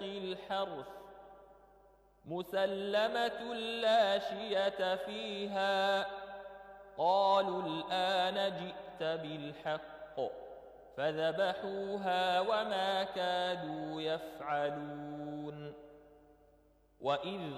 تسقي الحرث مسلمة لا شية فيها. قالوا الآن جئت بالحق فذبحوها وما كادوا يفعلون. وإذ